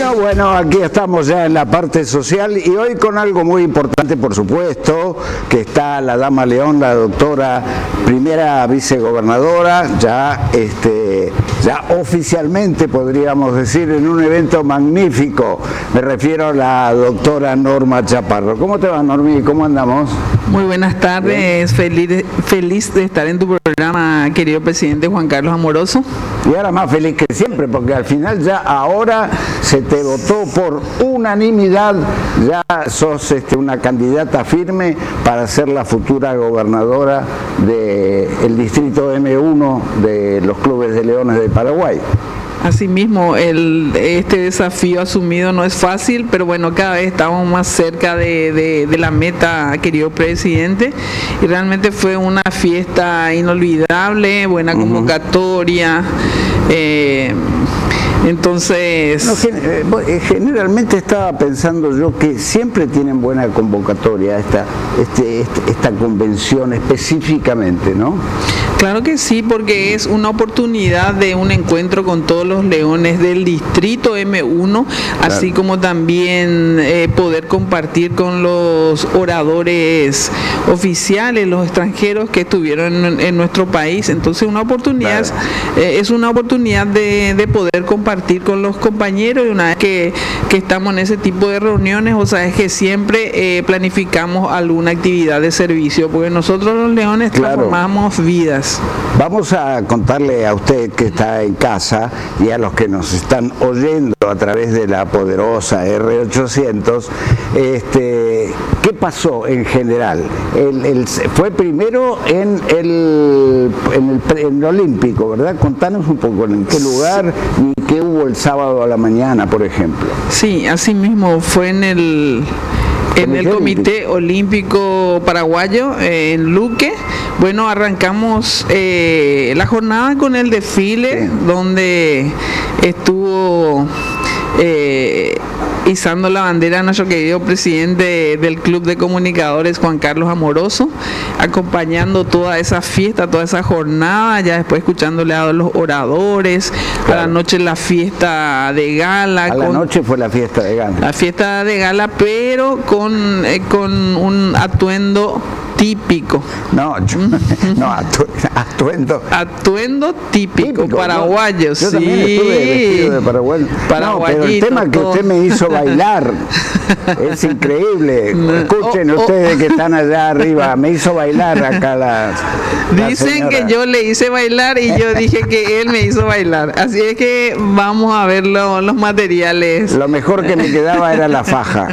Bueno, aquí estamos ya en la parte social y hoy con algo muy importante, por supuesto, que está la Dama León, la doctora, primera vicegobernadora, ya oficialmente podríamos decir, en un evento magnífico. Me refiero a la doctora Norma Chaparro. ¿Cómo te va, Normi? ¿Cómo andamos? Muy buenas tardes, feliz de estar en tu programa, querido presidente Juan Carlos Amoroso. Y ahora más feliz que siempre, porque al final ya ahora se te votó por unanimidad, ya sos una candidata firme para ser la futura gobernadora del distrito M1 de los clubes de Leones de Paraguay. Asimismo, este desafío asumido no es fácil, pero bueno, cada vez estamos más cerca de la meta, querido presidente, y realmente fue una fiesta inolvidable, buena convocatoria. Entonces... No, generalmente estaba pensando yo que siempre tienen buena convocatoria esta convención específicamente, ¿no? Claro que sí, porque es una oportunidad de un encuentro con todos los leones del distrito M1, así como también poder compartir con los oradores oficiales, los extranjeros que estuvieron en nuestro país. Entonces una oportunidad, es una oportunidad de poder compartir con los compañeros, y una vez que estamos en ese tipo de reuniones, o sea, es que siempre planificamos alguna actividad de servicio, porque nosotros los leones transformamos vidas. Vamos a contarle a usted que está en casa y a los que nos están oyendo a través de la poderosa R800, ¿qué pasó en general? Fue primero en el Olímpico, ¿verdad? Contanos un poco en qué lugar y qué hubo el sábado a la mañana, por ejemplo. Sí, así mismo fue en el Comité Olímpico Paraguayo, en Luque. Bueno, arrancamos la jornada con el desfile, donde estuvo izando la bandera nuestro querido presidente del Club de Comunicadores, Juan Carlos Amoroso, acompañando toda esa fiesta, toda esa jornada, ya después escuchándole a los oradores. A la noche la fiesta de gala. La noche fue la fiesta de gala. La fiesta de gala, pero con un atuendo típico. Atuendo típico paraguayo. Yo también estuve vestido de paraguayo. Pero el tema que usted me hizo bailar es increíble. Escuchen ustedes que están allá arriba, me hizo bailar acá la Dicen señora. que yo le hice bailar y yo dije que él me hizo bailar. Así es que vamos a ver los materiales. Lo mejor que me quedaba era la faja.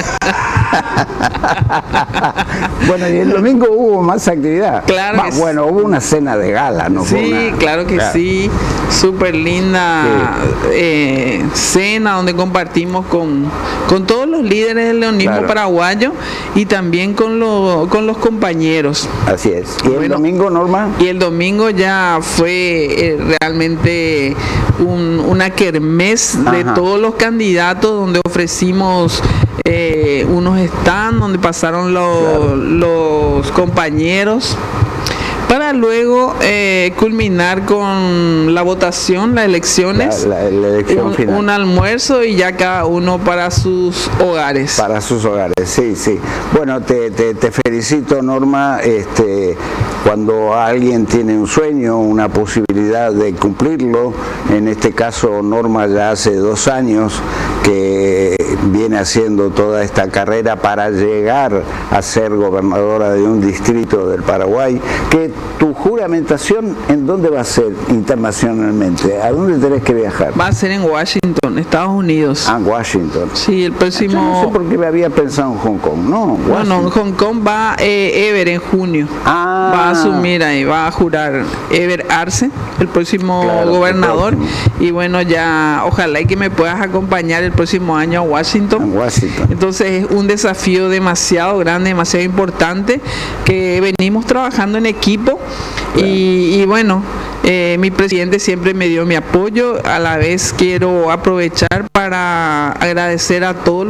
Bueno, y el domingo hubo más actividad. Claro. Bueno, hubo una cena de gala, ¿no? Sí, claro que sí. Súper linda cena donde compartimos con todos los líderes del leonismo paraguayo y también con los compañeros. Así es. ¿Y el domingo, Norma? Y el domingo ya fue realmente una kermés de todos los candidatos, donde ofrecimos unos stands donde pasaron los compañeros, para luego culminar con la votación, las elecciones, la elección final. Un almuerzo y ya cada uno para sus hogares. Para sus hogares, sí. Bueno, te felicito, Norma. Cuando alguien tiene un sueño, una posibilidad de cumplirlo, en este caso Norma ya hace 2 años que viene haciendo toda esta carrera para llegar a ser gobernadora de un distrito del Paraguay, que tu juramentación, ¿en dónde va a ser internacionalmente? ¿A dónde tenés que viajar? Va a ser en Washington, Estados Unidos. Ah, en Washington. Sí, el próximo... Yo no sé por qué me había pensado en Hong Kong, ¿no? No, en Hong Kong va Ever en junio. Va a asumir ahí, va a jurar Ever Arce, el próximo gobernador. Y bueno, ya ojalá y que me puedas acompañar el próximo año a Washington. En Washington. Entonces es un desafío demasiado grande, demasiado importante, que venimos trabajando en equipo. Y bueno, mi presidente siempre me dio mi apoyo. A la vez quiero aprovechar para agradecer a todos